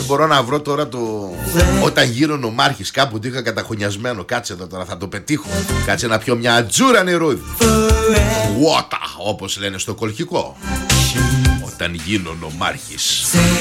μπορώ να βρω τώρα το όταν γίνω νομάρχης. Κάπου το είχα καταχωνιασμένο. Κάτσε εδώ τώρα, θα το πετύχω. Κάτσε να πιω μια ατζούρα νερούδι. Water, όπως λένε στο κολχικό. Όταν γίνω νομάρχης.